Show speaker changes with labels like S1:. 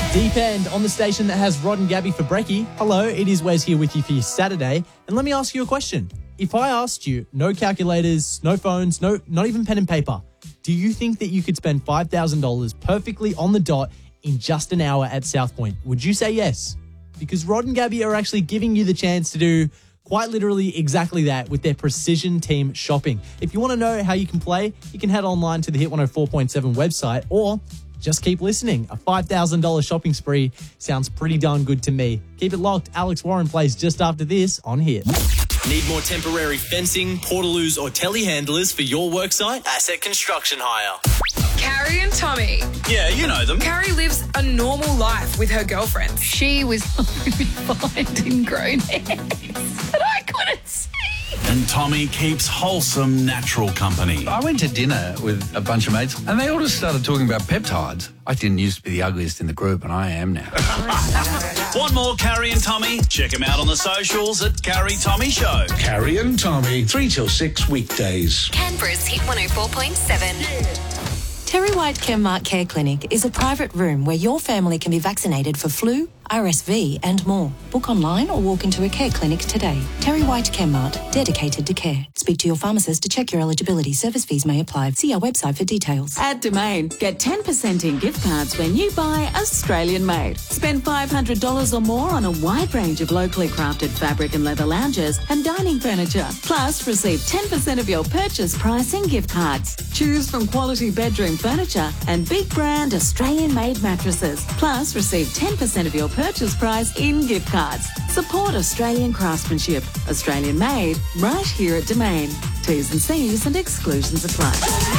S1: Deep End on the station that has Rod and Gabby for brekkie. Hello, it is Wes here with you for your Saturday. And let me ask you a question. If I asked you, no calculators, no phones, not even pen and paper, do you think that you could spend $5,000 perfectly on the dot in just an hour at South Point? Would you say yes? Because Rod and Gabby are actually giving you the chance to do quite literally exactly that with their Precision Team Shopping. If you want to know how you can play, you can head online to the Hit 104.7 website or just keep listening. A $5,000 shopping spree sounds pretty darn good to me. Keep it locked. Alex Warren plays just after this on Hit.
S2: Need more temporary fencing, portaloos or telehandlers for your worksite? Asset Construction Hire.
S3: Carrie and Tommy.
S2: Yeah, you know them.
S3: Carrie lives a normal life with her girlfriends.
S4: She was finding grown hairs that I couldn't see.
S5: And Tommy keeps wholesome, natural company.
S6: I went to dinner with a bunch of mates and they all just started talking about peptides. I didn't used to be the ugliest in the group and I am now.
S5: Want more Carrie and Tommy? Check them out on the socials at Carrie Tommy Show.
S7: Carrie and Tommy, 3 till 6 weekdays.
S8: Canberra's Hit 104.7.
S9: Terry White Chemmart Care Clinic is a private room where your family can be vaccinated for flu, RSV and more. Book online or walk into a care clinic today. Terry White Chemmart, dedicated to care. Speak to your pharmacist to check your eligibility. Service fees may apply. See our website for details.
S10: At Domain, get 10% in gift cards when you buy Australian made. Spend $500 or more on a wide range of locally crafted fabric and leather lounges and dining furniture. Plus, receive 10% of your purchase price in gift cards. Choose from quality bedroom furniture and big brand Australian made mattresses. Plus, receive 10% of your purchase price in gift cards. Support Australian craftsmanship. Australian made, right here at Domain. T's and C's and exclusions apply.